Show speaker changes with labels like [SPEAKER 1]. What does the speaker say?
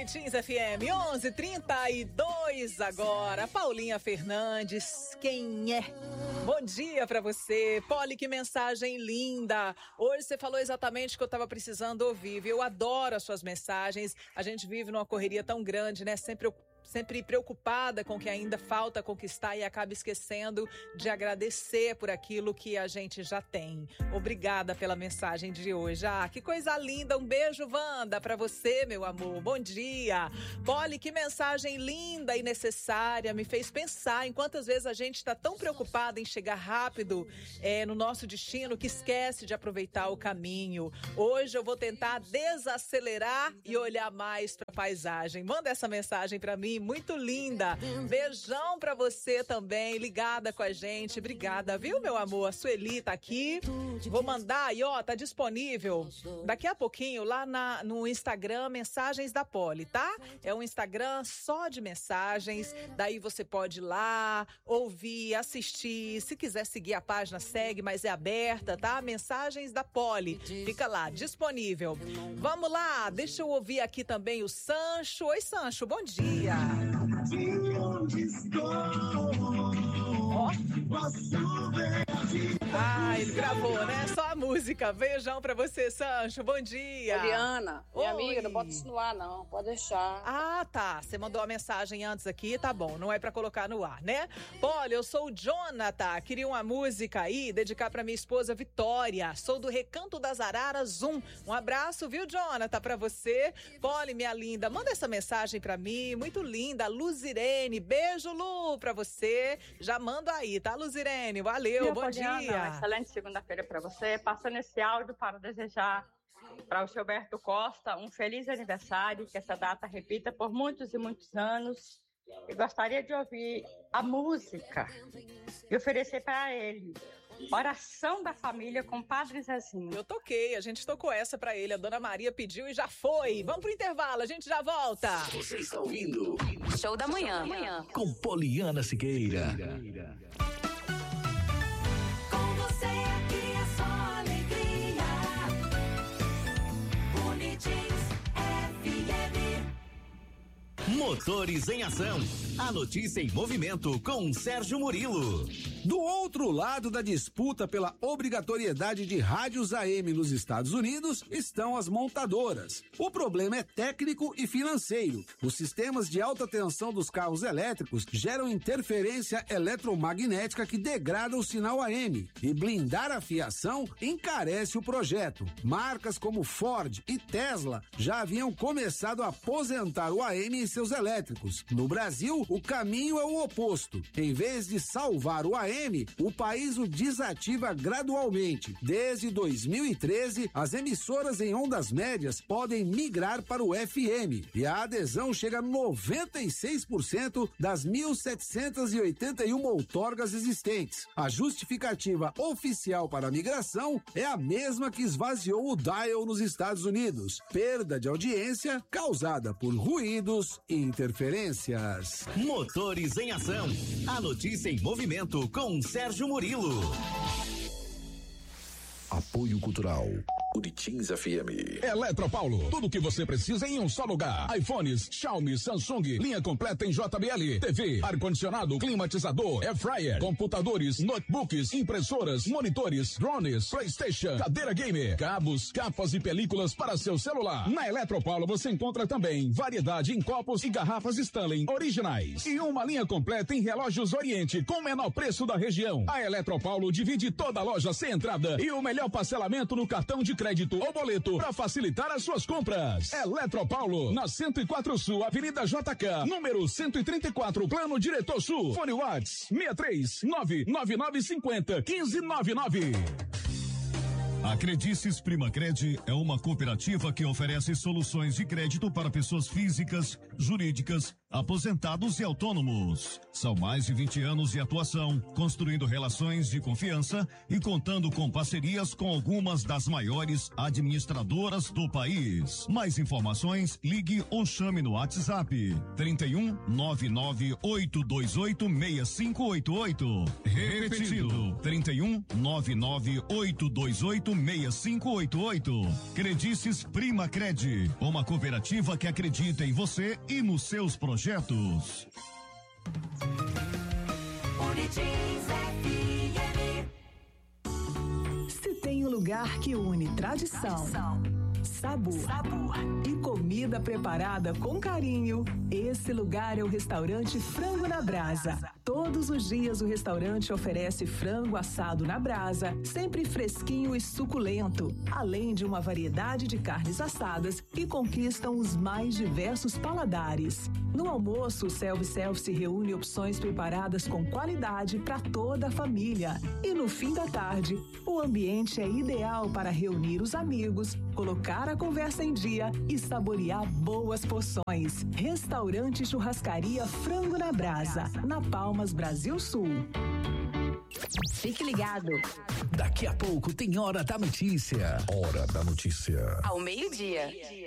[SPEAKER 1] Bonitinhos FM 11:32 agora. Paulinha Fernandes, quem é? Bom dia pra você. Poli, que mensagem linda. Hoje você falou exatamente o que eu tava precisando ouvir, viu? Eu adoro as suas mensagens. A gente vive numa correria tão grande, né? Sempre preocupada com o que ainda falta conquistar e acaba esquecendo de agradecer por aquilo que a gente já tem. Obrigada pela mensagem de hoje. Ah, que coisa linda. Um beijo, Wanda, pra você, meu amor. Bom dia. Poli, que mensagem linda e necessária. Me fez pensar em quantas vezes a gente está tão preocupada em chegar rápido no nosso destino que esquece de aproveitar o caminho. Hoje eu vou tentar desacelerar e olhar mais pra paisagem. Manda essa mensagem pra mim. Muito linda. Beijão pra você também, ligada com a gente. Obrigada, viu, meu amor? A Sueli tá aqui. Vou mandar e tá disponível daqui a pouquinho lá no Instagram Mensagens da Poli, tá? É um Instagram só de mensagens. Daí você pode ir lá, ouvir, assistir. Se quiser seguir a página, segue, mas é aberta, tá? Mensagens da Poli. Fica lá, disponível. Vamos lá, deixa eu ouvir aqui também o Sancho. Oi, Sancho, bom dia. Ó. Ah, ele gravou, né? Só a música. Beijão pra você, Sancho. Bom dia.
[SPEAKER 2] Eliana, minha amiga, não bota isso no ar, não. Pode deixar.
[SPEAKER 1] Ah, tá. Você mandou a mensagem antes aqui, tá bom. Não é pra colocar no ar, né? Olha, eu sou o Jonathan. Queria uma música aí, dedicar pra minha esposa Vitória. Sou do Recanto das Araras 1. Um abraço, viu, Jonathan, pra você. Poli, minha linda, manda essa mensagem pra mim. Muito linda. Luzirene. Beijo, Lu, pra você. Já mando aí, tá, Luzirene? Valeu, bom dia.
[SPEAKER 3] Excelente segunda-feira para você. Passando esse áudio para desejar para o Gilberto Costa um feliz aniversário, que essa data repita por muitos e muitos anos. Eu gostaria de ouvir a música e oferecer para ele Oração da Família com Padre Zezinho.
[SPEAKER 1] Eu toquei, a gente tocou essa pra ele, a Dona Maria pediu e já foi. Vamos pro intervalo, a gente já volta.
[SPEAKER 4] Você está ouvindo
[SPEAKER 5] Show da Manhã.
[SPEAKER 4] Com Poliana Siqueira.
[SPEAKER 5] Com você aqui é só alegria. Bonitinhos FM.
[SPEAKER 4] Motores em Ação. A notícia em movimento com Sérgio Murilo.
[SPEAKER 6] Do outro lado da disputa pela obrigatoriedade de rádios AM nos Estados Unidos estão as montadoras. O problema é técnico e financeiro. Os sistemas de alta tensão dos carros elétricos geram interferência eletromagnética que degrada o sinal AM. E blindar a fiação encarece o projeto. Marcas como Ford e Tesla já haviam começado a aposentar o AM em seus elétricos. No Brasil, o caminho é o oposto. Em vez de salvar o AM, o país o desativa gradualmente. Desde 2013, as emissoras em ondas médias podem migrar para o FM e a adesão chega a 96% das 1.781 outorgas existentes. A justificativa oficial para a migração é a mesma que esvaziou o dial nos Estados Unidos: perda de audiência causada por ruídos e interferências.
[SPEAKER 4] Motores em Ação. A notícia em movimento com Sérgio Murilo.
[SPEAKER 7] Apoio Cultural Bonitinhos FM.
[SPEAKER 8] Eletropaulo, tudo o que você precisa em um só lugar. iPhones, Xiaomi, Samsung, linha completa em JBL, TV, ar-condicionado, climatizador, air fryer, computadores, notebooks, impressoras, monitores, drones, PlayStation, cadeira gamer, cabos, capas e películas para seu celular. Na Eletropaulo você encontra também variedade em copos e garrafas Stanley originais e uma linha completa em relógios Oriente com o menor preço da região. A Eletropaulo divide toda a loja sem entrada e o melhor parcelamento no cartão de crédito ou boleto para facilitar as suas compras. Eletropaulo, na 104 Sul, Avenida JK, número 134, Plano Diretor Sul. Fone Whats 63999501599.
[SPEAKER 9] A Credices Primacred é uma cooperativa que oferece soluções de crédito para pessoas físicas, jurídicas, aposentados e autônomos. São mais de 20 anos de atuação, construindo relações de confiança e contando com parcerias com algumas das maiores administradoras do país. Mais informações, ligue ou chame no WhatsApp 31 99 828 6588. Repetindo, 31 99 828 6588. Credices Primacred, uma cooperativa que acredita em você e nos seus projetos.
[SPEAKER 10] Se tem um lugar que une tradição, sabor e comida preparada com carinho, esse lugar é o restaurante Frango na Brasa. Todos os dias o restaurante oferece frango assado na brasa, sempre fresquinho e suculento, além de uma variedade de carnes assadas que conquistam os mais diversos paladares. No almoço, o self-service reúne opções preparadas com qualidade para toda a família. E no fim da tarde, o ambiente é ideal para reunir os amigos, colocar a conversa em dia e saborear boas porções. Restaurante Churrascaria Frango na Brasa, na Palmas, Brasil Sul.
[SPEAKER 11] Fique ligado.
[SPEAKER 4] Daqui a pouco tem Hora da Notícia. Hora da Notícia.
[SPEAKER 11] Ao meio-dia.